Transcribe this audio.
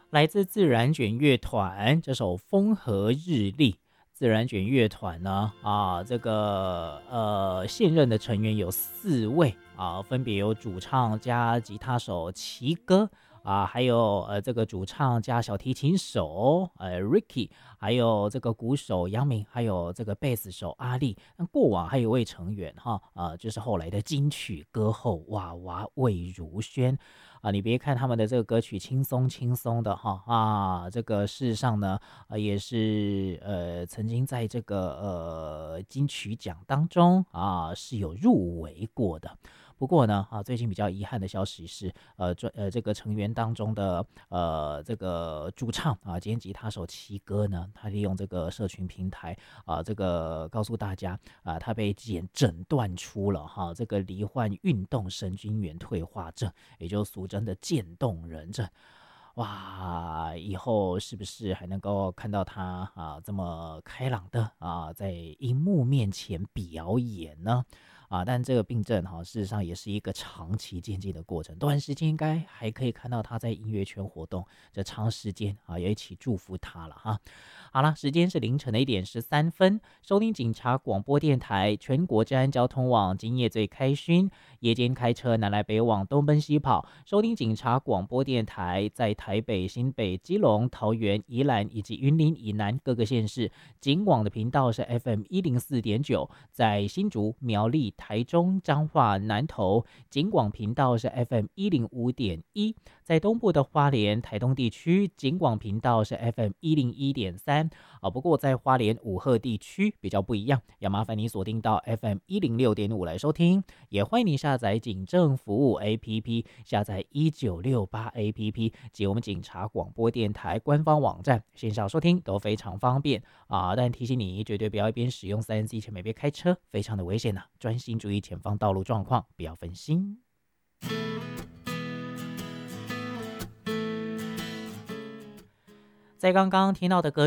来自自然卷乐团这首《风和日丽》。自然卷乐团呢，这个现任的成员有4位分别有主唱加吉他手齐哥还有这个主唱加小提琴手Ricky， 还有这个鼓手杨明，还有这个贝斯手阿力。那过往还有一位成员就是后来的金曲歌后娃娃魏如萱。你别看他们的这个歌曲轻松轻松的这个事实上呢，也是曾经在这个金曲奖当中是有入围过的。不过呢最近比较遗憾的消息是这个成员当中的这个主唱兼吉他手齐哥呢，他利用这个社群平台这个告诉大家他被诊断出了这个罹患运动神经元退化症，也就是俗称的渐冻人症。哇，以后是不是还能够看到他这么开朗的在荧幕面前表演呢？但这个病症事实上也是一个长期渐进的过程，短时间应该还可以看到他在音乐圈活动，这长时间也一起祝福他了哈。好了，时间是凌晨的1:13，收听警察广播电台全国治安交通网，今夜最开勋，夜间开车南来北往，东奔西跑，收听警察广播电台，在台北、新北、基隆、桃园、宜兰以及云林以南各个县市，警广的频道是 FM104.9，在新竹、苗栗、台中、彰化、南投，警广频道是 FM105.1，在东部的花莲、台东地区，警广频道是 FM101.3。不过在花莲五鹤地区比较不一样，要麻烦你锁定到 FM106.5来收听，也欢迎你下载警政服务 APP， 下载1968 APP 及我们警察广播电台官方网站，线上收听都非常方便但提醒你绝对不要一边使用 3C 前面一边开车，非常的危险专心注意前方道路状况，不要分心。在刚刚听到的歌